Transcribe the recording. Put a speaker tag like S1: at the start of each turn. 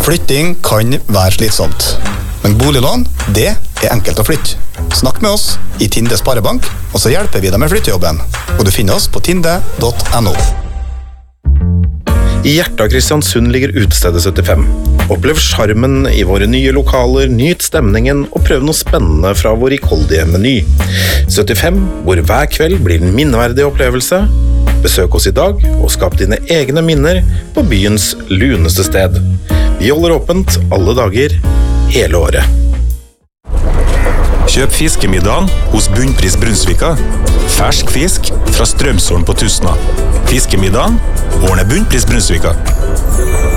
S1: Flytting kan være slitsomt, men boliglån, det er enkelt å flytte. Snakk med oss i Tinde Sparebank, og så hjelper vi deg med flyttejobben. Og du finner oss på tinde.no.
S2: I hjertet av Kristiansund ligger utestedet 75. Opplev charmen i våre nye lokaler, nyt stemningen og prøv noe spennende fra vår rikholdige meny. 75, hvor hver kveld blir en minneverdig opplevelse. Besøk oss i dag og skap dine egne minner på byens luneste sted. Vi holder åpent alle dager, hele året.
S3: Kjøp fiskemiddagen hos Bunnpris Brunsvika. Fersk fisk fra Strømsholm på Tusna. Fiskemiddagen ordner Bunnpris Brunsvika.